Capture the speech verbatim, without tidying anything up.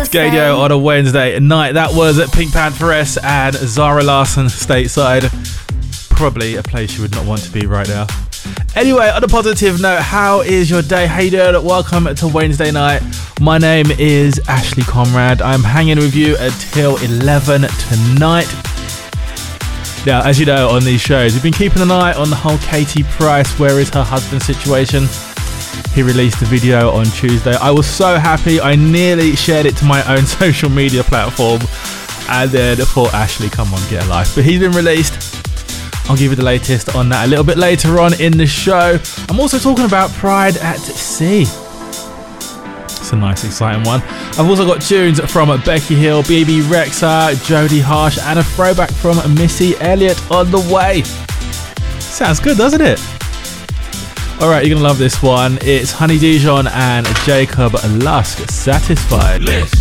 Gadio on a Wednesday night. That was Pink Pantheress and Zara Larsson, Stateside. Probably a place you would not want to be right now. Anyway, on a positive note, how is your day? How you doing? Welcome to Wednesday night. My name is Ashley Conrad. I'm hanging with you until eleven tonight. Now, as you know, on these shows, we've been keeping an eye on the whole Katie Price, where is her husband situation. He released a video on Tuesday. I was so happy, I nearly shared it to my own social media platform and then thought, Ashley, come on, get a life. But he's been released. I'll give you the latest on that a little bit later on in the show. I'm also talking about Pride at Sea. It's a nice, exciting one. I've also got tunes from Becky Hill, B B Rexa, Jodie Harsh, and a throwback from Missy Elliott on the way. Sounds good, doesn't it? Alright, you're going to love this one. It's Honey Dijon and Jacob Lusk, Satisfied. Let's